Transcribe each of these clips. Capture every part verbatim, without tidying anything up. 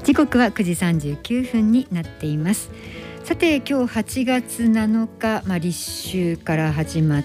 時刻はくじさんじゅうきゅうふんになっています。さて今日はちがつなのか、まあ、立秋から始まって、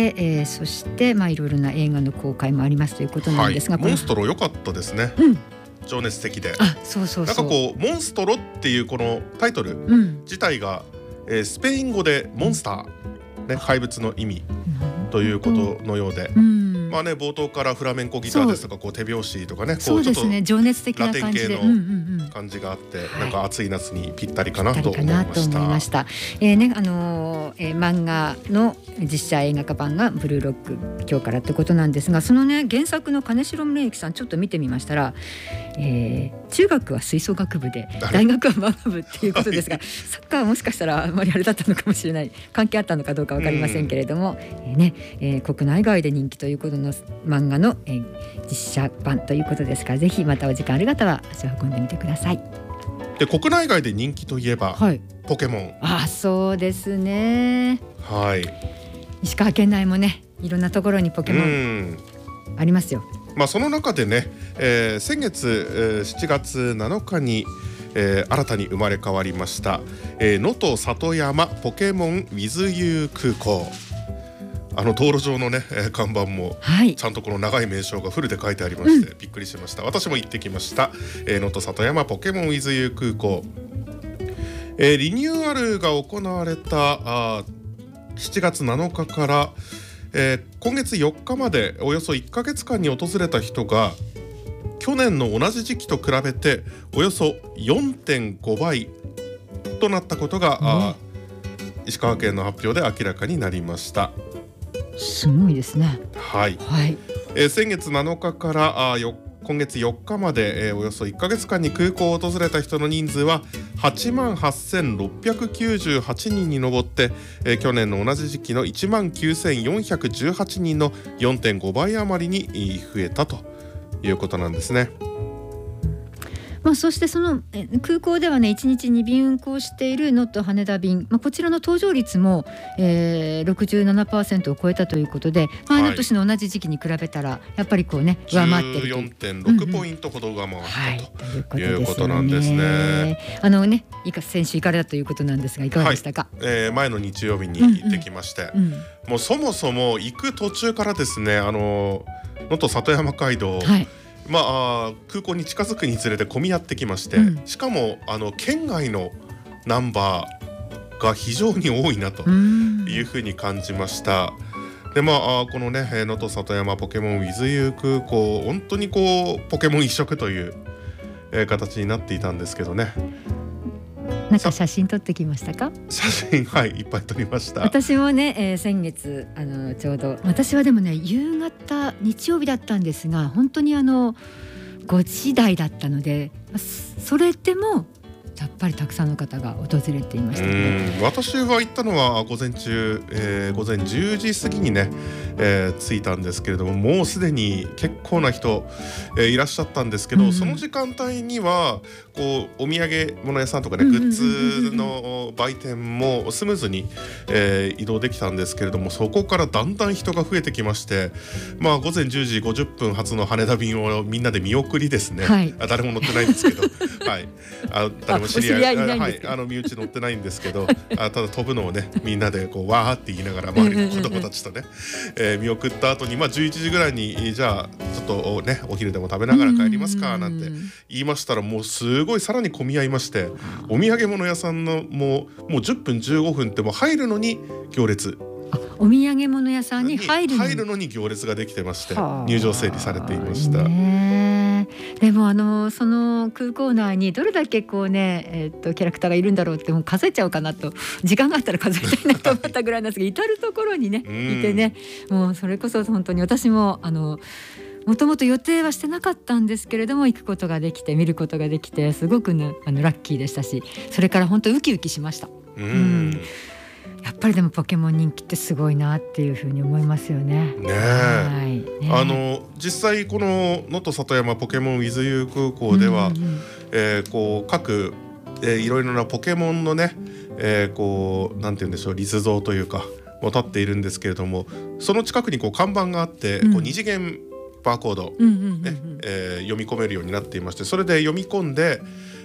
えー、そしてまあいろいろな映画の公開もありますということなんですが、 はい、モンストロ良かったですね、うん、情熱的で、 あ、そうそうそう、 なんかこうモンストロっていうこのタイトル自体が、うんえー、スペイン語でモンスター、ね、怪物の意味ということのようで、うんまあね、冒頭からフラメンコギターですとかこう手拍子とかね、こうそうですね、情熱的な感じでラテン系の感じがあって、うんうんうん、なんか暑い夏にぴったりかなと思いました。 ましたえーねあのーえー、漫画の実写映画化版がブルーロック今日からってことなんですが、そのね原作の金城宗之さんちょっと見てみましたら、えー、中学は吹奏楽部で大学は漫画部っていうことですが、はい、サッカーはもしかしたらあまりあれだったのかもしれない、関係あったのかどうか分かりませんけれども、うんえーねえー、国内外で人気ということの漫画の、えー、実写版ということですから、ぜひまたお時間ある方は足を運んでみてください。 で国内外で人気といえば、はい、ポケモン。 あ、そうですね、 はい、 石川県内もねいろんなところにポケモンありますよ。 まあ、その中でね、えー、先月、えー、しちがつなのかに、えー、新たに生まれ変わりました能登、えー、里山ポケモン with you 空港、あの道路上のね、えー、看板も、はい、ちゃんとこの長い名称がフルで書いてありまして、うん、びっくりしました。私も行ってきました。能登、里山ポケモン with you 空港、えー、リニューアルが行われたあしちがつなのかから、えー、今月よっかまでおよそいっかげつかんに訪れた人が去年の同じ時期と比べておよそ よんてんごばいとなったことが、うん、あ石川県の発表で明らかになりました。 すごいですね。 はい、はいえー、先月なのかからあよ今月よっかまで、えー、およそいっかげつかんに空港を訪れた人の人数ははちまんはっせんろっぴゃくきゅうじゅうはちにんに上って、えー、去年の同じ時期のいちまんきゅうせんよんひゃくじゅうはちにんの よんてんごばい余りに増えたということなんですね。 まあ、そしてその空港ではねいちにちにびん運航している能登羽田便、まあ、こちらの搭乗率も、えー、ろくじゅうななパーセント を超えたということで、前の年の同じ時期に比べたらやっぱりこうね上回っていると じゅうよんてんろく ポイントほど上回った、うんうん、ということなんですね。あのね先週行かれたということなんですがいかがでしたか。 はいえー、前の日曜日に行ってきまして、うんうんうん、もうそもそも行く途中からですね、あの能登里山街道、はいまあ、空港に近づくにつれて混み合ってきまして、うん、しかもあの県外のナンバーが非常に多いなというふうに感じました。でまあこのね能登里山ポケモン with you 空港、本当にこうポケモン一色という、えー、形になっていたんですけどね。 なんか写真撮ってきましたか。 写真はいいっぱい撮りました。 私もね、えー、先月あのちょうど私はでもね夕方日曜日だったんですが本当にあのごじ台だったので、それでもやっぱりたくさんの方が訪れていましたけど、 うん私は行ったのは午前中、えー、午前じゅうじ過ぎにね、えー、着いたんですけれども、もうすでに結構な人、えー、いらっしゃったんですけど、うん、その時間帯にはこうお土産物屋さんとかね、グッズの売店もスムーズに、えー、移動できたんですけれども、そこからだんだん人が増えてきまして、まあ午前じゅうじごじゅっぷん発の羽田便をみんなで見送りですね、はい、あ誰も乗ってないんですけどはい、あ誰も知り合いないはい、あの身内乗ってないんですけどあただ飛ぶのをねみんなでこうわーって言いながら周りの子供たちとね、えー、見送った後に、まあ、じゅういちじぐらいにじゃあちょっとねお昼でも食べながら帰りますかなんて言いましたら、もうすごいさらに混み合いまして、お土産物屋さんのもう、もうじゅっぷんじゅうごふんってもう入るのに行列、 お土産物屋さんに入るのに入るのに行列ができてまして、入場整理されていました。 でもあのその空港内にどれだけこうね、えー、っとキャラクターがいるんだろうってもう数えちゃおうかなと、時間があったら数えたいなと思ったぐらいなんですが至る所にねいてね、もうそれこそ本当に私もあのもともと予定はしてなかったんですけれども行くことができて見ることができてすごく、ね、あのラッキーでしたし、それから本当ウキウキしました。うんうんやっぱりでもポケモン人気ってすごいなっていうふうに思いますよね。 ねえ、はいね、あの実際この能登里山ポケモン with you 空港では、うんうんえー、こう各、えー、いろいろなポケモンのね、えー、こうなんて言うんでしょう、立像というかも立っているんですけれども、その近くにこう看板があって、うん、こう二次元バーコード、ねえー、読み込めるようになっていまして、それで読み込んで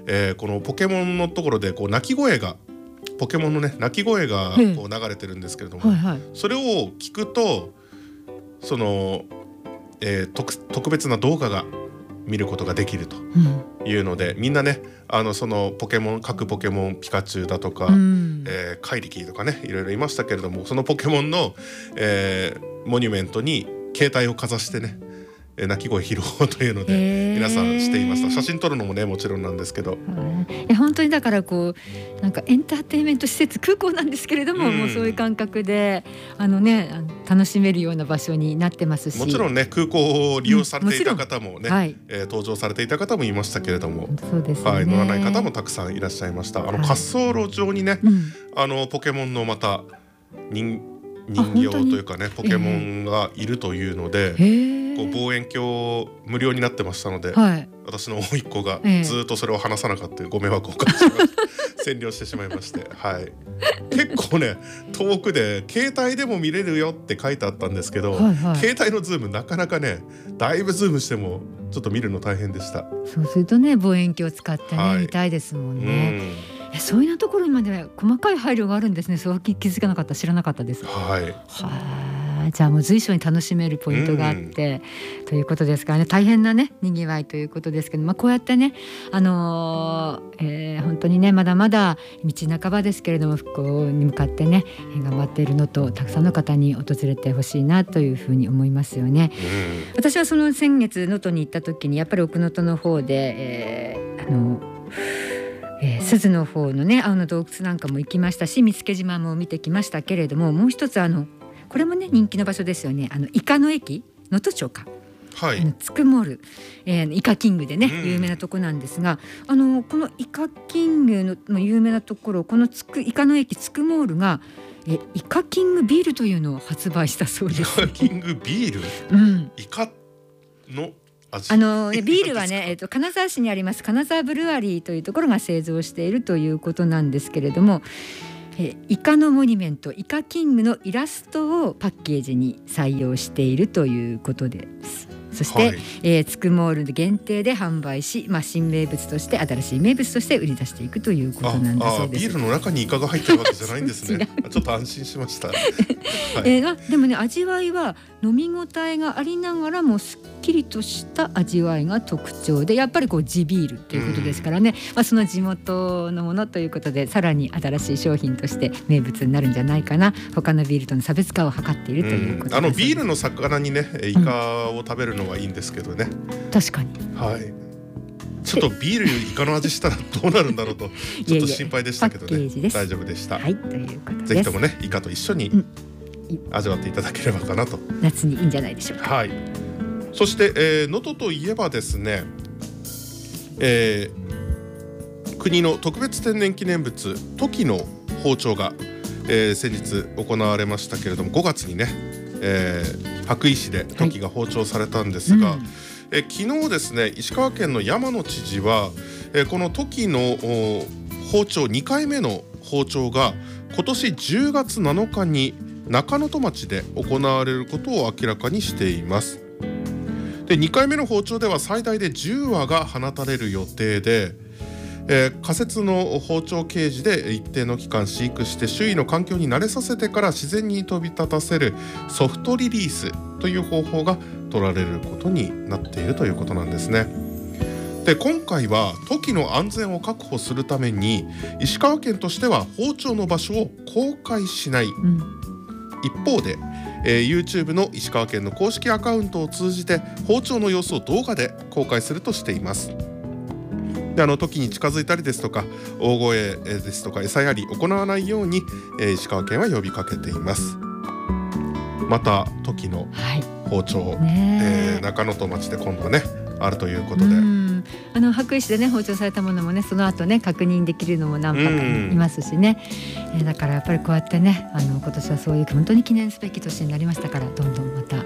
えー、このポケモンのところでこう鳴き声がポケモンのね鳴き声がこう流れてるんですけれども、はいはい、それを聞くとその、えー、特, 特別な動画が見ることができるというので、うん、みんなねあのそのポケモン各ポケモンピカチュウだとか、うんえー、カイリキとかねいろいろいましたけれども、そのポケモンの、えー、モニュメントに携帯をかざしてね鳴き声拾おうというので皆さんしていました。写真撮るのもねもちろんなんですけど、 いや本当にだからこうなんかエンターテインメント施設空港なんですけれども、うん、もうそういう感覚であのねあの楽しめるような場所になってますし、 もちろんね空港を利用されていた方もね、うんはいえー、搭乗されていた方もいましたけれども、 そうですね、 はい、乗らない方もたくさんいらっしゃいました。あの滑走路上にね、はいうん、あのポケモンのまた人人形というかねポケモンがいるというので、えーこう望遠鏡無料になってましたので、はい、私の甥っ子がずっとそれを離さなかったご迷惑をおかけしました占領してしまいまして、はい、結構ね遠くで携帯でも見れるよって書いてあったんですけど、はいはい、携帯のズームなかなかねだいぶズームしてもちょっと見るの大変でした。 そうするとね望遠鏡を使ってね、はい、見たいですもんね。うん、そういうところにまで細かい配慮があるんですね。そう気づかなかった知らなかったです。 はい、 はじゃあもう随所に楽しめるポイントがあって、うん、ということですからね大変なねにぎわいということですけど、まあ、こうやってね、あのーえー、本当にねまだまだ道半ばですけれども復興に向かってね頑張っているのとたくさんの方に訪れてほしいなというふうに思いますよね。うん、私はその先月能登に行った時にやっぱり奥能登の方で、えー、あのえー、鈴の方のね青の洞窟なんかも行きましたし見附島も見てきましたけれども、もう一つあのこれもね人気の場所ですよね。あのイカの駅能登町か、はい、あのつくもる、えー、イカキングでね、うん、有名なとこなんですが、あのこのイカキング の, の有名なところこのつくイカの駅つくもるがえイカキングビールというのを発売したそうです。 イカキングビール、うん、イカのあのビールはね、えー、と金沢市にあります金沢ブルワリーというところが製造しているということなんですけれども、えイカのモニュメントイカキングのイラストをパッケージに採用しているということです。そして、はいえー、つくモール限定で販売し、まあ、新名物として新しい名物として売り出していくということなんだそうです。 ああビールの中にイカが入ってるわけじゃないんですねちょっと安心しました、はいえー、でもね味わいは飲み応えがありながらもすっきりとした味わいが特徴で、やっぱりこう地ビールということですからね、まあ、その地元のものということでさらに新しい商品として名物になるんじゃないかな。他のビールとの差別化を図っているということです。 あのビールの魚にねイカを食べるのはいいんですけどね、 うん、確かに、 はい、ちょっとビールイカの味したらどうなるんだろうとちょっと心配でしたけどね大丈夫でした、 はい、ということです。 ぜひともねイカと一緒に味わっていただければかなと、 うん、夏にいいんじゃないでしょうか。 はい、そしてえー、能登といえばですね、えー、国の特別天然記念物トキの放鳥が、えー、先日行われましたけれどもごがつにね、えー、羽咋市でトキが放鳥されたんですが、はいうんえー、昨日ですね石川県の山野知事は、えー、このトキの放鳥にかいめの放鳥が今年じゅうがつなのかに中能登町で行われることを明らかにしています。でにかいめの放鳥では最大でじゅうわが放たれる予定で、えー、仮設の放鳥ケージで一定の期間飼育して周囲の環境に慣れさせてから自然に飛び立たせるソフトリリースという方法が取られることになっているということなんですね。で今回はトキの安全を確保するために石川県としては放鳥の場所を公開しない、うん一方で、えー、YouTube の石川県の公式アカウントを通じて放鳥の様子を動画で公開するとしています。であの時に近づいたりですとか大声ですとか餌やり行わないように、えー、石川県は呼びかけています。また時の放鳥、はいえー、中能登町で今度はねあるということで、うんあの羽咋市でね放鳥されたものもねその後ね確認できるのも何パかいますしね、えー、だからやっぱりこうやってねあの今年はそういう本当に記念すべき年になりましたからどんどんまた、うん、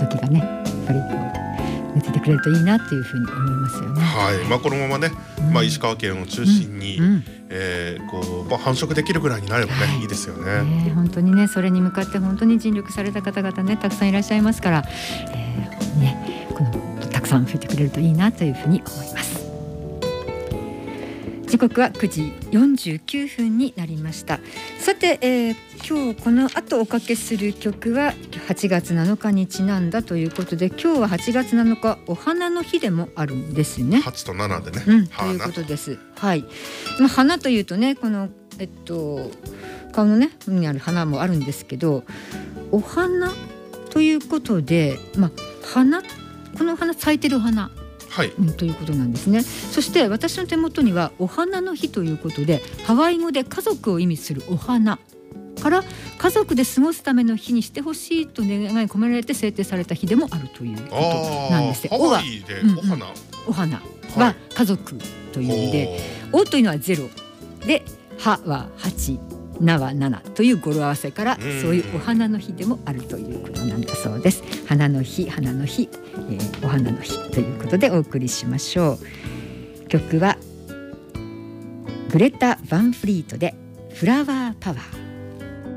時がねやっぱり寝ててくれるといいなっていうふうに思いますよね。 はいまあ、このままね、うんまあ、石川県を中心に、うんうんえーこうまあ、繁殖できるぐらいになればね、はい、いいですよね、えー、本当にねそれに向かって本当に尽力された方々ねたくさんいらっしゃいますから、えーね、このたくさん増えてくれるといいなというふうに思います。 時刻はくじよんじゅうきゅうふんになりました。さて、えー、今日この後おかけする曲ははちがつなのかにちなんだということで、今日ははちがつなのかお花の日でもあるんですね。 はちとななでね、 うん、ということです。はい、まあ、花というとね、このえっと顔のねにある花もあるんですけど、お花ということで、まあ、花この花咲いてる花、 はいうん、ということなんですね。そして私の手元にはお花の日ということで、ハワイ語で家族を意味するお花から家族で過ごすための日にしてほしいと願い込められて制定された日でもあるということなんです。 ハワイでお花、うんうん、 お花は家族という意味で、おというのはゼロで、はははち、なはななという語呂合わせから、そういうお花の日でもあるということなんだそうです。花の日、花の日、えー、お花の日ということでお送りしましょう。曲はグレタ・バンフリートでフラワーパワー。